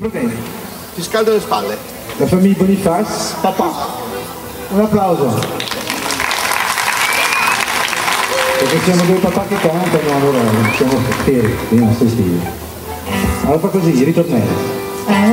Problemi. Ti scaldo le spalle. La famiglia Bonifaz. Papà. Un applauso. Perché siamo due papà che cantano, allora siamo per i nostri stili. Allora fa così, ritornello.